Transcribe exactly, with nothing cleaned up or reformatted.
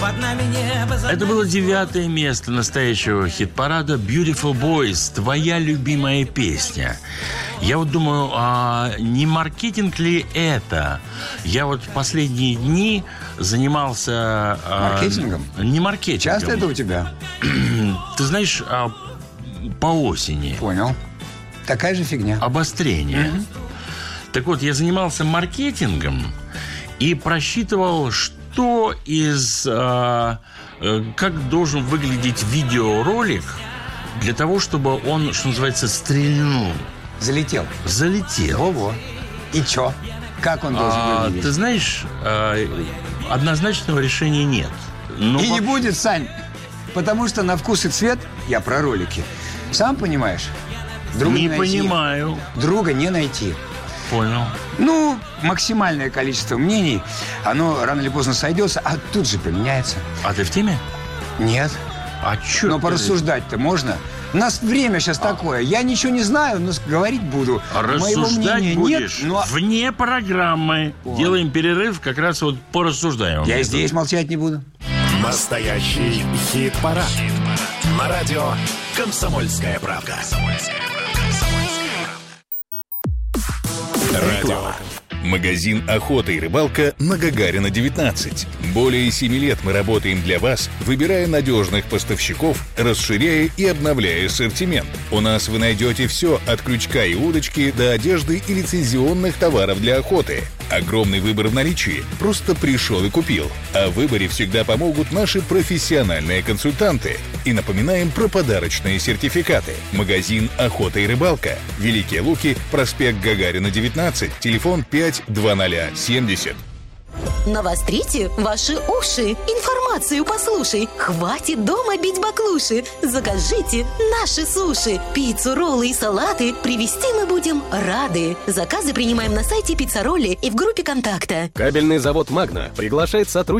Это было девятое место настоящего хит-парада «Beautiful Boys», твоя любимая песня. Я вот думаю, а не маркетинг ли это? Я вот в последние дни занимался... Маркетингом? А, не маркетингом. Часто это у тебя? Ты знаешь, а, по осени. Понял. Такая же фигня. Обострение. Mm-hmm. Так вот, я занимался маркетингом и просчитывал, что из... А, как должен выглядеть видеоролик для того, чтобы он, что называется, стрельнул. Залетел. Залетел. Ого. И чё? Как он должен а, выглядеть? Ты знаешь, а, однозначного решения нет. Но и по... не будет, Сань. Потому что на вкус и цвет я про ролики. Сам понимаешь? Друга не не найти. понимаю. Друга не найти. Понял. Ну, максимальное количество мнений, оно рано или поздно сойдется, а тут же поменяется. А ты в теме? Нет. А чё? Но ты... порассуждать-то можно. У нас время сейчас а. такое. Я ничего не знаю, но говорить буду. Рассуждать будешь нет, но... вне программы. О. Делаем перерыв, как раз вот порассуждаем. Я здесь молчать не буду. Настоящий хит-парад. Хит-парад. На радио «Комсомольская правда». Радио. Магазин «Охота и рыбалка» на Гагарина, девятнадцать. Более семи лет мы работаем для вас, выбирая надежных поставщиков, расширяя и обновляя ассортимент. У нас вы найдете все от крючка и удочки до одежды и лицензионных товаров для охоты. Огромный выбор в наличии. Просто пришел и купил. О выборе всегда помогут наши профессиональные консультанты. И напоминаем про подарочные сертификаты. Магазин «Охота и рыбалка». Великие Луки, проспект Гагарина, девятнадцать, телефон пять двадцать семьдесят. Навострите ваши уши. Информацию послушай. Хватит дома бить баклуши. Закажите наши суши. Пиццу, роллы и салаты привезти мы будем рады. Заказы принимаем на сайте Пицца Ролли и в группе контакта. Кабельный завод «Магна» приглашает сотрудников